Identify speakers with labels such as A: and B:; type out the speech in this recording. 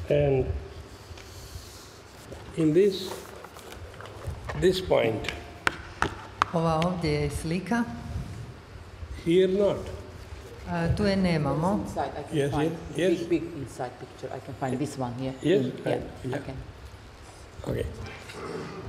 A: And in this point,
B: ova ovdje je slika,
A: here not.
B: tu je nemamo.
C: Inside, I can
A: Yes,
C: find
A: yes.
C: big inside picture. I can find this one here.
A: Yes,
C: Yeah,
A: yeah.
C: I can.
A: Okay.